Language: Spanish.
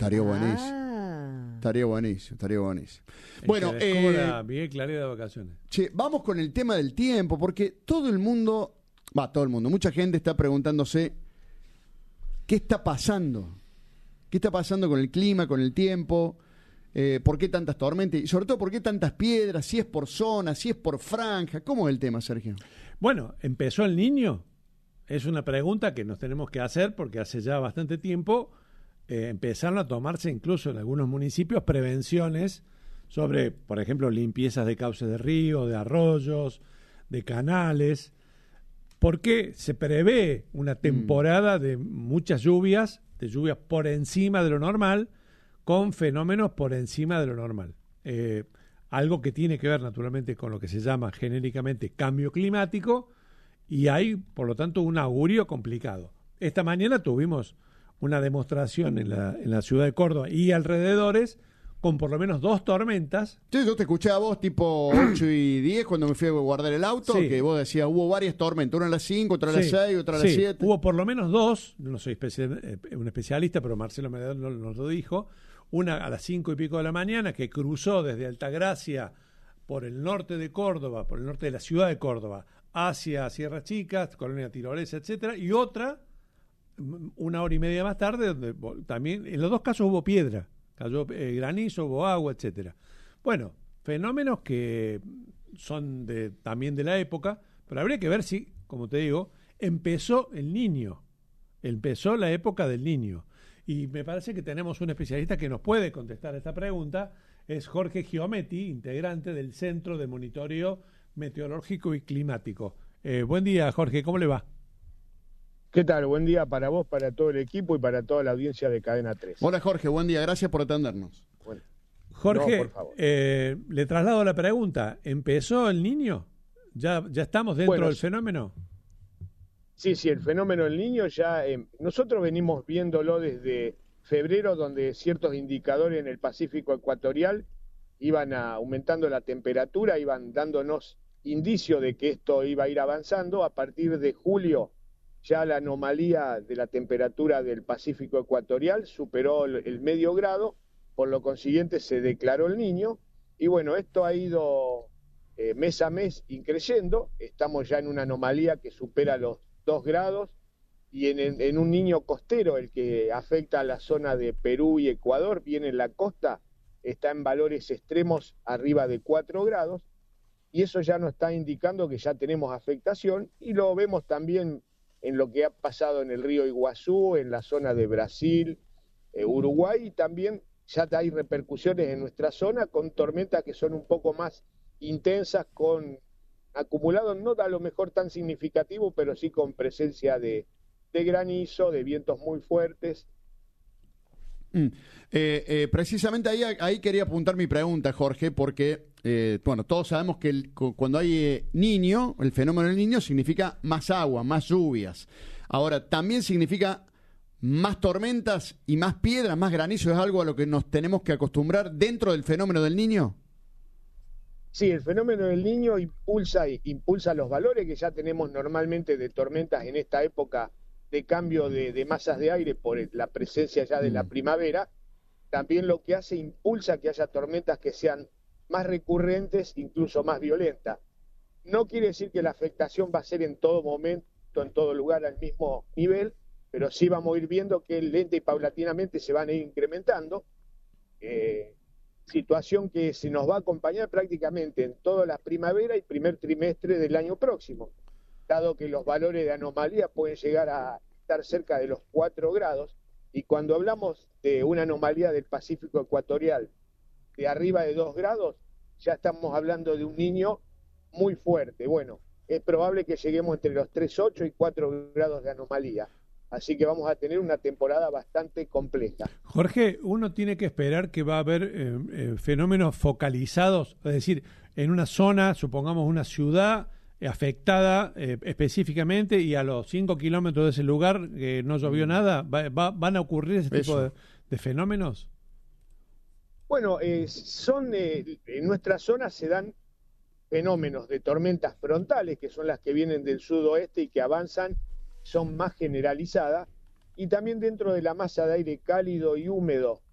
Estaría buenísimo. Ah. Estaría buenísimo, estaría buenísimo. El Bueno, que descubra Miguel Claret de vacaciones. che, vamos con el tema del tiempo, porque todo el mundo, mucha gente está preguntándose qué está pasando. ¿Qué está pasando con el clima, con el tiempo? ¿Por qué tantas tormentas? Y sobre todo, ¿por qué tantas piedras? Si es por zona, si es por franja. ¿Cómo es el tema, Sergio? Bueno, ¿empezó el Niño? Es una pregunta que nos tenemos que hacer porque hace ya bastante tiempo empezaron a tomarse incluso en algunos municipios prevenciones sobre, por ejemplo, limpiezas de cauces de río, de arroyos, de canales, porque se prevé una temporada de muchas lluvias, de lluvias por encima de lo normal, con fenómenos por encima de lo normal. Algo que tiene que ver naturalmente con lo que se llama genéricamente cambio climático, y hay, por lo tanto, un augurio complicado. Esta mañana tuvimos una demostración en la ciudad de Córdoba y alrededores con por lo menos 2 tormentas. Sí, yo te escuché a vos tipo 8 y 10 cuando me fui a guardar el auto, Sí. que vos decías, hubo varias tormentas, una a las 5, otra a las Sí, 6, otra a las sí. 7. Hubo por lo menos 2, no soy un especialista, pero Marcelo Medel nos lo dijo, una a las 5 y pico de la mañana que cruzó desde Altagracia por el norte de Córdoba, por el norte de la ciudad de Córdoba, hacia Sierra Chicas, Colonia Tirolesa, etcétera, y otra 1 hora y media más tarde, donde también en los 2 casos hubo piedra, cayó granizo, hubo agua, etcétera. Bueno, fenómenos que son también de la época, pero habría que ver si, como te digo, empezó el Niño, empezó la época del Niño. Y me parece que tenemos un especialista que nos puede contestar esta pregunta, es Jorge Giometti, integrante del Centro de Monitoreo Meteorológico y Climático. Buen día, Jorge, ¿cómo le va? ¿Qué tal? Buen día para vos, para todo el equipo y para toda la audiencia de Cadena 3. Hola Jorge, buen día, gracias por atendernos. Bueno, Jorge, no, por favor. Le traslado la pregunta, ¿empezó el Niño? ¿Ya estamos dentro del fenómeno? Sí, el fenómeno del Niño ya, nosotros venimos viéndolo desde febrero, donde ciertos indicadores en el Pacífico ecuatorial iban aumentando la temperatura, iban dándonos indicio de que esto iba a ir avanzando. A partir de julio ya la anomalía de la temperatura del Pacífico ecuatorial superó el medio grado, por lo consiguiente se declaró el Niño, y bueno, esto ha ido mes a mes increyendo. Estamos ya en una anomalía que supera los 2 grados, y en un Niño costero, el que afecta a la zona de Perú y Ecuador, viene en la costa, está en valores extremos arriba de 4 grados, y eso ya nos está indicando que ya tenemos afectación, y lo vemos también en lo que ha pasado en el río Iguazú, en la zona de Brasil, Uruguay, y también ya hay repercusiones en nuestra zona con tormentas que son un poco más intensas, con acumulados no a lo mejor tan significativo, pero sí con presencia de granizo, de vientos muy fuertes. Precisamente ahí quería apuntar mi pregunta, Jorge, porque todos sabemos que cuando hay Niño, el fenómeno del Niño significa más agua, más lluvias. Ahora, también significa más tormentas y más piedras, más granizo. ¿Es algo a lo que nos tenemos que acostumbrar dentro del fenómeno del Niño? Sí, el fenómeno del Niño impulsa los valores que ya tenemos normalmente de tormentas en esta época de cambio de masas de aire por la presencia ya de la primavera. También lo que impulsa que haya tormentas que sean más recurrentes, incluso más violentas. No quiere decir que la afectación va a ser en todo momento, en todo lugar al mismo nivel, pero sí vamos a ir viendo que lenta y paulatinamente se van a ir incrementando. Situación que se nos va a acompañar prácticamente en toda la primavera y primer trimestre del año próximo, dado que los valores de anomalía pueden llegar a estar cerca de los 4 grados, y cuando hablamos de una anomalía del Pacífico ecuatorial de arriba de 2 grados, ya estamos hablando de un Niño muy fuerte. Bueno, es probable que lleguemos entre los 3,8 y 4 grados de anomalía. Así que vamos a tener una temporada bastante compleja. Jorge, uno tiene que esperar que va a haber fenómenos focalizados, es decir, en una zona, supongamos una ciudad afectada específicamente, y a los 5 kilómetros de ese lugar que no llovió nada, ¿van a ocurrir ese tipo de fenómenos? Bueno, en nuestra zona se dan fenómenos de tormentas frontales, que son las que vienen del sudoeste y que avanzan, son más generalizadas, y también dentro de la masa de aire cálido y húmedo